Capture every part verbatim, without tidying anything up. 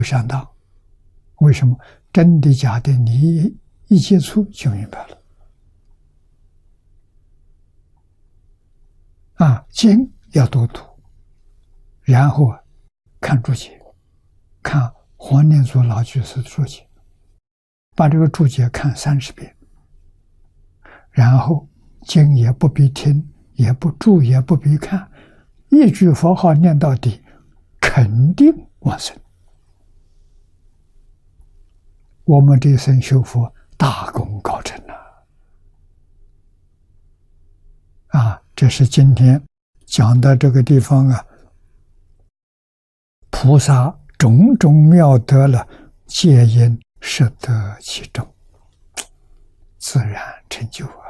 上当。为什么？真的假的？你一一接触就明白了。啊，经要多读，然后看注解，看黄念祖老居士的注解，把这个注解看三十遍，然后经也不必听，也不注，也不必看，一句佛号念到底，肯定往生。我们这一生修佛大功告成了。啊，这是今天讲的这个地方啊，菩萨种种妙德了，皆因摄得其中，自然成就啊。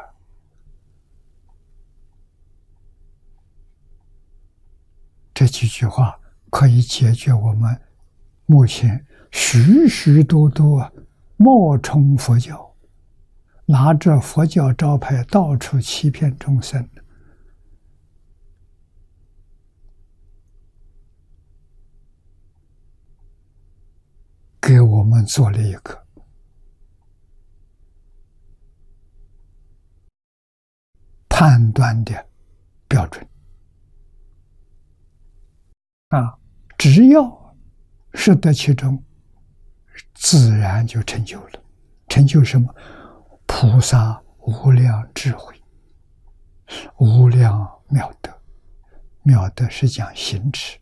这几句话可以解决我们目前许许多多啊冒充佛教，拿着佛教招牌到处欺骗众生，给我们做了一个判断的标准啊！只要摄得其中，自然就成就了。成就什么？菩萨无量智慧，无量妙德。妙德是讲行持。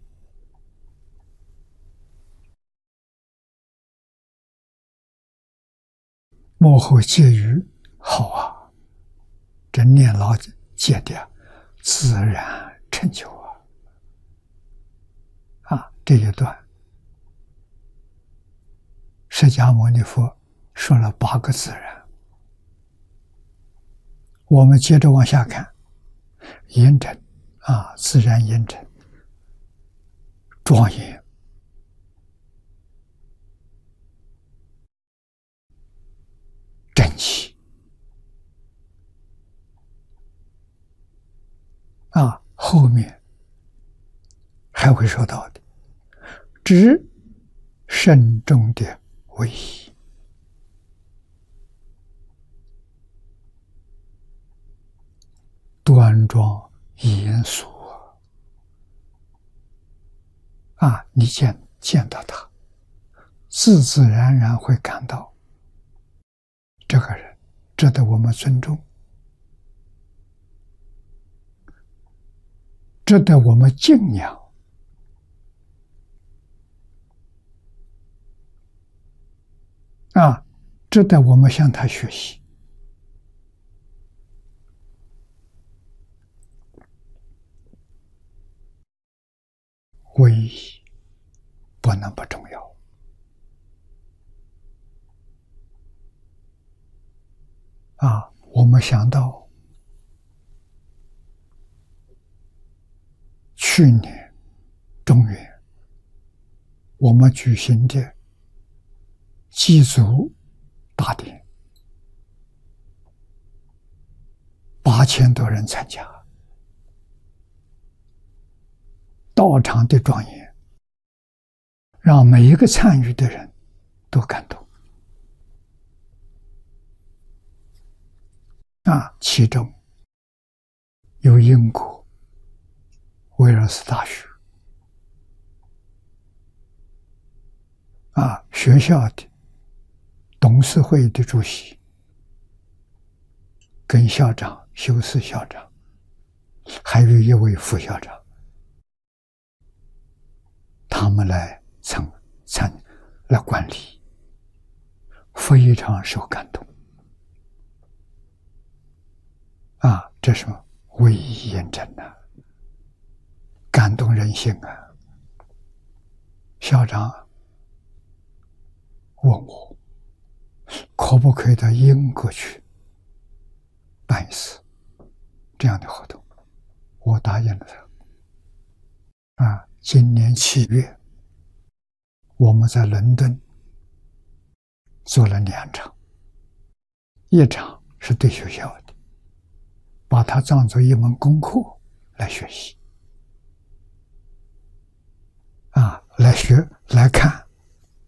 幕后戒语好啊，这念老戒的自然成就啊！啊，这一段释迦牟尼佛说了八个自然，我们接着往下看，严整啊，自然严整，庄严，整齐啊，后面还会说到的，知慎重的唯一。端庄严肃啊！你见见到他，自自然然会感到这个人值得我们尊重，值得我们敬仰啊！值得我们向他学习。唯一不能不重要啊！我们想到去年中元，我们举行的祭祖大典，八千多人参加，道场的庄严，让每一个参与的人都感动啊！其中有英国威尔斯大学啊，学校的董事会的主席跟校长修士校长，还有一位副校长，他们来参参来管理，非常受感动啊！这是唯一验证的，感动人心啊！校长问我，可不可以到英国去办一次这样的活动？我答应了他。啊，今年七月，我们在伦敦做了两场，一场是对学校的，把它当作一门功课来学习，啊，来学来看